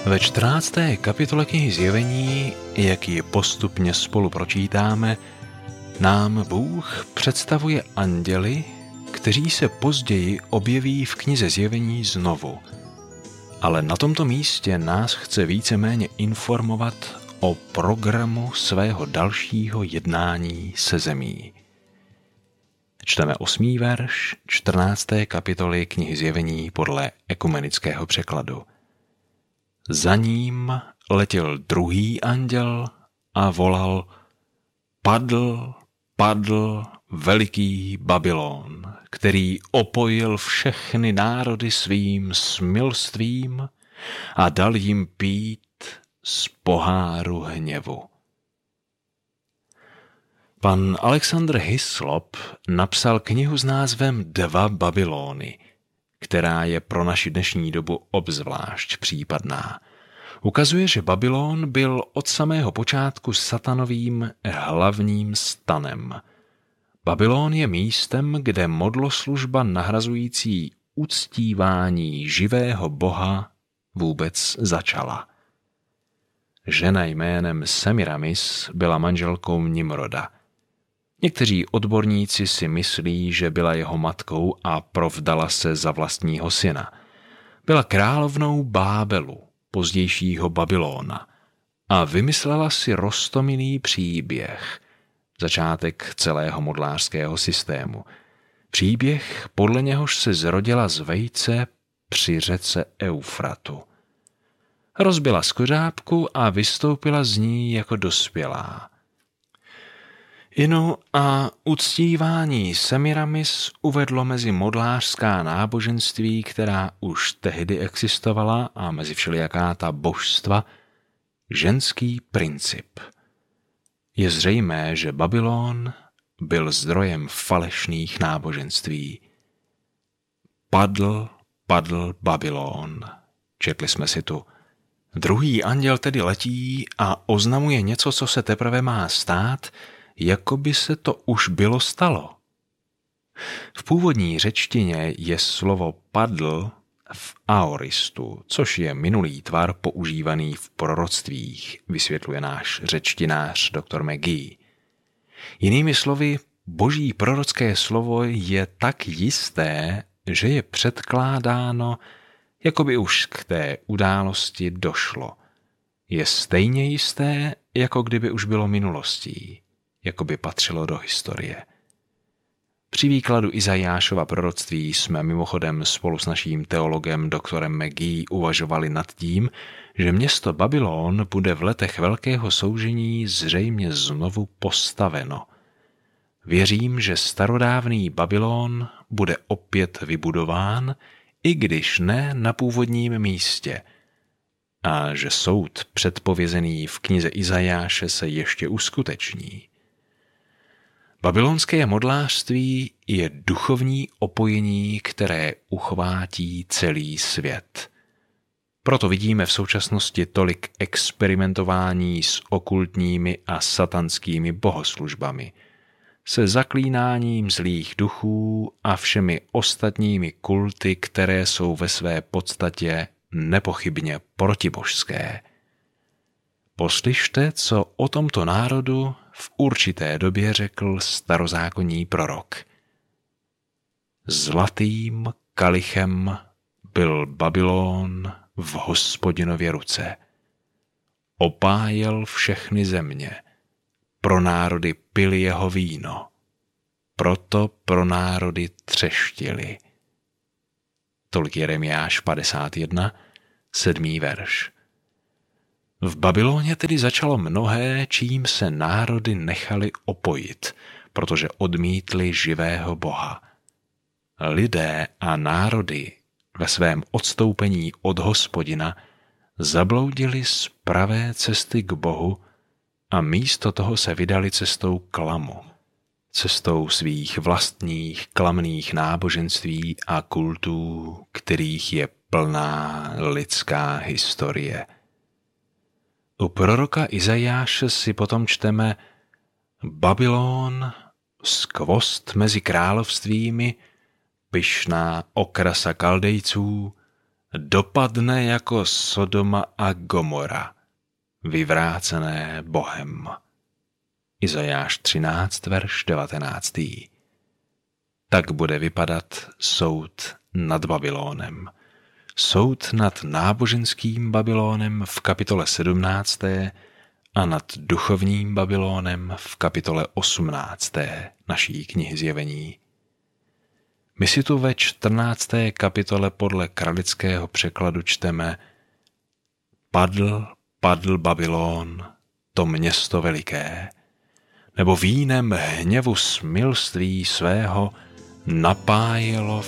Ve 14. kapitole knihy Zjevení, jak ji postupně spolu pročítáme, nám Bůh představuje anděly, kteří se později objeví v knize Zjevení znovu. Ale na tomto místě nás chce víceméně informovat o programu svého dalšího jednání se zemí. Čteme 8. verš 14. kapitoly knihy Zjevení podle ekumenického překladu. Za ním letěl druhý anděl a volal: Padl, padl veliký Babylon, který opojil všechny národy svým smilstvím a dal jim pít z poháru hněvu. Pan Alexander Hislop napsal knihu s názvem Dva Babylony, která je pro naši dnešní dobu obzvlášť případná. Ukazuje, že Babylon byl od samého počátku satanovým hlavním stanem. Babylon je místem, kde modloslužba nahrazující uctívání živého Boha vůbec začala. Žena jménem Semiramis byla manželkou Nimroda. Někteří odborníci si myslí, že byla jeho matkou a provdala se za vlastního syna. Byla královnou Bábelu, pozdějšího Babylona, a vymyslela si roztomilý příběh, začátek celého modlářského systému. Příběh, podle něhož se zrodila z vejce při řece Eufratu. Rozbila skořápku a vystoupila z ní jako dospělá. Inu a uctívání Semiramis uvedlo mezi modlářská náboženství, která už tehdy existovala, a mezi všelijaká ta božstva, ženský princip. Je zřejmé, že Babylon byl zdrojem falešných náboženství. Padl, padl Babylon. Četli jsme si tu. Druhý anděl tedy letí a oznamuje něco, co se teprve má stát, jako by se to už bylo stalo. V původní řečtině je slovo padl v aoristu, což je minulý tvar používaný v proroctvích, vysvětluje náš řečtinář dr. McGee. Jinými slovy, boží prorocké slovo je tak jisté, že je předkládáno, jako by už k té události došlo. Je stejně jisté, jako kdyby už bylo minulostí, jako by patřilo do historie. Při výkladu Izajášova proroctví jsme mimochodem spolu s naším teologem doktorem McGee uvažovali nad tím, že město Babylon bude v letech velkého soužení zřejmě znovu postaveno. Věřím, že starodávný Babylon bude opět vybudován, i když ne na původním místě, a že soud předpovězený v knize Izajáše se ještě uskuteční. Babylonské modlářství je duchovní opojení, které uchvátí celý svět. Proto vidíme v současnosti tolik experimentování s okultními a satanskými bohoslužbami, se zaklínáním zlých duchů a všemi ostatními kulty, které jsou ve své podstatě nepochybně protibožské. Poslyšte, co o tomto národu v určité době řekl starozákonní prorok. Zlatým kalichem byl Babylon v Hospodinově ruce. Opájel všechny země. Pro národy pili jeho víno. Proto pro národy třeštili. Tolik Jeremiáš 51, 7. verš. V Babyloně tedy začalo mnohé, čím se národy nechali opojit, protože odmítli živého Boha. Lidé a národy ve svém odstoupení od Hospodina zabloudili z pravé cesty k Bohu a místo toho se vydali cestou klamu, cestou svých vlastních klamných náboženství a kultů, kterých je plná lidská historie. U proroka Izajáše si potom čteme: Babylon, skvost mezi královstvími, pyšná okrasa Kaldejců, dopadne jako Sodoma a Gomora, vyvrácené Bohem. Izajáš 13, verš 19. Tak bude vypadat soud nad Babylonem. Soud nad náboženským Babylónem v kapitole 17. a nad duchovním Babylónem v kapitole 18. naší knihy Zjevení. My si tu ve 14. kapitole podle kralického překladu čteme: Padl Babylon, to město veliké, nebo vínem hněvu smilství svého napájelo